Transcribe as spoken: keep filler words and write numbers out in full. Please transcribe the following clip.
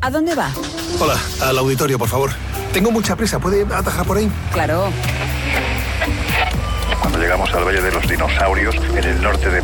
¿A dónde va? Hola, al auditorio, por favor. Tengo mucha prisa, ¿puede atajar por ahí? Claro. Cuando llegamos al Valle de los Dinosaurios, en el norte de